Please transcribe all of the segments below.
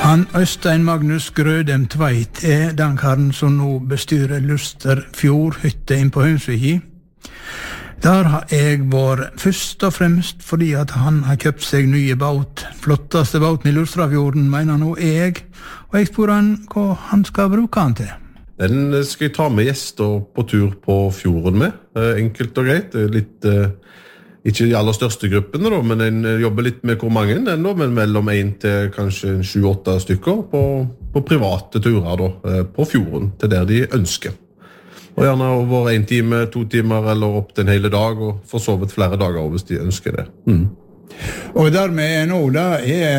Han Øystein Magnus Grødem Tveit den karen som nå bestyrer Luster Fjordhytte inn på Hønsviki. Der har jeg vært først og fremst fordi at han har kjøpt seg nye båt. Flotteste båten i Lustrafjorden, mener nå jeg. Og jeg spør han hva han skal bruke han til. Den skal jeg ta med gjester på tur på fjorden med. Enkelt og greit. Litt, ikke de aller største gruppene, da, men en jobber litt med hvor mange den da, men mellom 1 til kanskje 7-8 stykker på private turer da, på fjorden, til der de ønsker. Og gjerne over 1 time, 2 timer, eller opp til en hele dag, og for så vidt flere dager hvis de ønsker det. Og dermed nå, da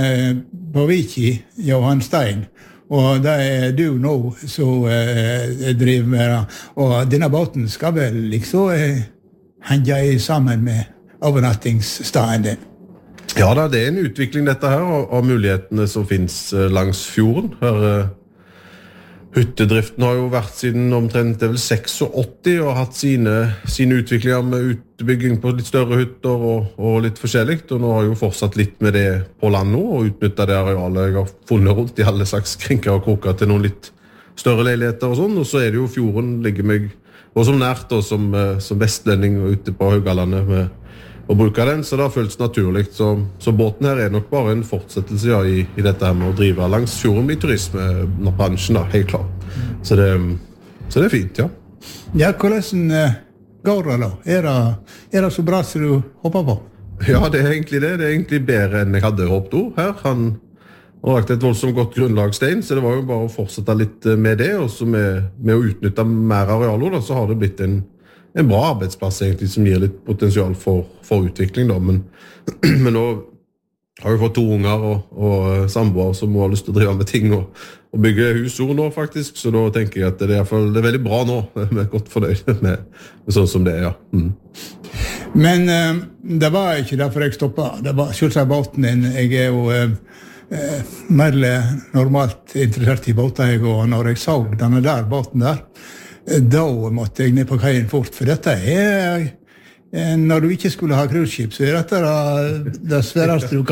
på Viki, Johan Stein, og det du nå som driver med det. Og denne båten skal vel liksom henge sammen med overnattingsstaden din? Ja da, det en utvikling dette her, av mulighetene som finnes langs fjorden. Her, hyttedriften har jo vært siden omtrent det vel 86, og hatt sine utviklinger med utbygging på litt større hytter og litt forskjellig. Og nå har jeg jo fortsatt litt med det på land nå, og utnyttet det arealet jeg har funnet rundt i alle slags krinker og kroker til noen litt større leiligheter og sånn. Og så det jo fjorden ligger meg også som nært, og som vestlending ute på Haugalandet med å bruke den, så det har føltes naturlig. Så båten her nok bare en fortsettelse ja, i dette her med å drive langs fjorden i turismebransjen, da, helt klart. Så det fint, ja. Ja, hvordan går det da? Er det så bra som du håper på? Ja, det egentlig det. Det egentlig bedre enn jeg hadde håpet også her. Han har lagt et voldsomt godt grunnlagstein, så det var jo bare å fortsette litt med det, og så med å utnytte mer arealer, da, så har det blitt en bra arbeidsplass egentlig, som gir litt potensial for utvikling da, men nå har vi fått 2 unger og samboer som har lyst til å drive med ting og bygge husord nå faktisk, så da tenker jeg at det er veldig bra nå, vi godt fornøyd med sånn som det ja. Men det var ikke derfor jeg stoppet, det var selvsagt båten din, jeg jo mer normalt interessert i båter, og når jeg så denne der båten der, da måtte jeg ned på kajen fort, for dette når du ikke skulle ha cruiseskip, så dette det sværeste du